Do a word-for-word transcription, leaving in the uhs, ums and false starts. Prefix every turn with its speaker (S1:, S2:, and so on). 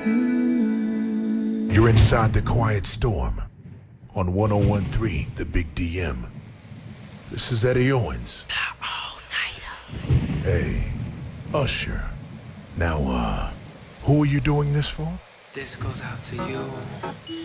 S1: You're inside the Quiet Storm on one oh one point three The Big D M. This is Eddie Owens. Hey, Usher. Now, uh, who are you doing this for?
S2: This goes out to you.